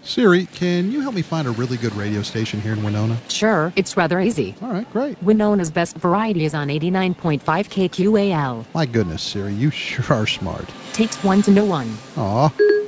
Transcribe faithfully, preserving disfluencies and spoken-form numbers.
Siri, can you help me find a really good radio station here in Winona? Sure, it's rather easy. All right, great. Winona's best variety is on eighty-nine point five K Q A L. My goodness, Siri, you sure are smart. Takes one to know one. Aw.